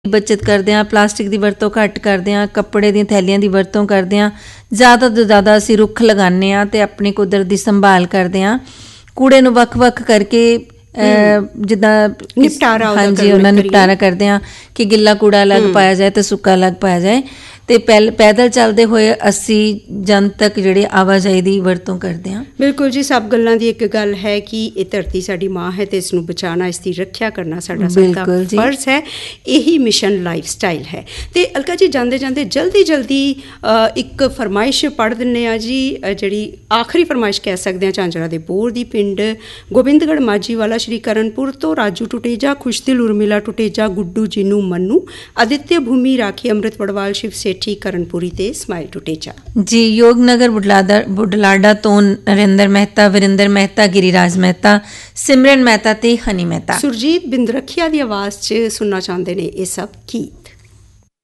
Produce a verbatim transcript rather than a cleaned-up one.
ਬੱਚਤ ਕਰਦੇ ਹਾਂ, ਪਲਾਸਟਿਕ ਦੀ ਵਰਤੋਂ ਘੱਟ ਕਰਦੇ ਹਾਂ, ਕੱਪੜੇ ਦੀਆਂ ਥੈਲੀਆਂ ਦੀ ਵਰਤੋਂ ਕਰਦੇ ਹਾਂ, ਜ਼ਿਆਦਾ ਤੋਂ ਜ਼ਿਆਦਾ ਅਸੀਂ ਰੁੱਖ ਲਗਾਉਂਦੇ ਹਾਂ ਅਤੇ ਆਪਣੀ ਕੁਦਰਤ ਦੀ ਸੰਭਾਲ ਕਰਦੇ ਹਾਂ। ਕੂੜੇ ਨੂੰ ਵੱਖ ਵੱਖ ਕਰਕੇ ਜਿੱਦਾਂ ਨਿਪਟਾਰਾ ਹਾਂਜੀ ਉਹਨਾਂ ਨਿਪਟਾਰਾ ਕਰਦੇ ਹਾਂ ਕਿ ਗਿੱਲਾ ਕੂੜਾ ਅਲੱਗ ਪਾਇਆ ਜਾਏ ਅਤੇ ਸੁੱਕਾ ਅਲੱਗ ਪਾਇਆ ਜਾਏ। ਅਤੇ ਪਹਿਲ ਪੈਦਲ ਚੱਲਦੇ ਹੋਏ ਅਸੀਂ ਜਨਤਕ ਜਿਹੜੀ ਆਵਾਜਾਈ ਦੀ ਵਰਤੋਂ ਕਰਦੇ ਹਾਂ। ਬਿਲਕੁਲ ਜੀ, ਸਭ ਗੱਲਾਂ ਦੀ ਇੱਕ ਗੱਲ ਹੈ ਕਿ ਇਹ ਧਰਤੀ ਸਾਡੀ ਮਾਂ ਹੈ ਅਤੇ ਇਸ ਨੂੰ ਬਚਾਉਣਾ, ਇਸ ਦੀ ਰੱਖਿਆ ਕਰਨਾ ਸਾਡਾ ਸਭ ਦਾ ਫਰਜ਼ ਹੈ। ਇਹੀ ਮਿਸ਼ਨ ਲਾਈਫ ਸਟਾਈਲ ਹੈ। ਅਤੇ ਅਲਕਾ ਜੀ, ਜਾਂਦੇ ਜਾਂਦੇ ਜਲਦੀ ਜਲਦੀ ਇੱਕ ਫਰਮਾਇਸ਼ ਪੜ੍ਹ ਦਿੰਦੇ ਹਾਂ ਜੀ, ਜਿਹੜੀ ਆਖਰੀ ਫਰਮਾਇਸ਼ ਕਹਿ ਸਕਦੇ ਹਾਂ ਝਾਂਜਰਾਂ ਦੇ ਬੋਰ ਦੀ। ਪਿੰਡ ਗੋਬਿੰਦਗੜ੍ਹ ਮਾਝੀ ਵਾਲਾ ਸ਼੍ਰੀ ਕਰਨਪੁਰ ਤੋਂ ਰਾਜੂ ਟੁਟੇਜਾ, ਖੁਸ਼ਦਿਲ ਉਰਮਿਲਾ ਟੁਟੇਜਾ, ਗੁੱਡੂ ਜੀਨੂ ਮੰਨੂ, ਆਦਿਤਿਆ ਭੂਮੀ, ਰਾਖੀ ਅੰਮ੍ਰਿਤ ਵੜਵਾਲ, ਸ਼ਿਵ ਸੇਠੀ ਕਰਨਪੁਰੀ ਤੇ ਸਮਾਈਲ ਟੁਟੇਜਾ ਜੀ। ਯੋਗਨਗਰ ਬੁਢਲਾਡਾ ਬੁਢਲਾਡਾ ਤੋਂ ਨਰਿੰਦਰ ਮਹਿਤਾ, ਵਰਿੰਦਰ ਮਹਿਤਾ, ਗਿਰੀਰਾਜ ਮਹਿਤਾ, ਸਿਮਰਨ ਮਹਿਤਾ ਤੇ ਹਨੀ ਮਹਿਤਾ। ਸੁਰਜੀਤ ਬਿੰਦਰਖੀਆ ਦੀ ਆਵਾਜ਼ 'ਚ ਸੁਣਨਾ ਚਾਹੁੰਦੇ ਨੇ ਇਹ ਸਭ ਗੀਤ।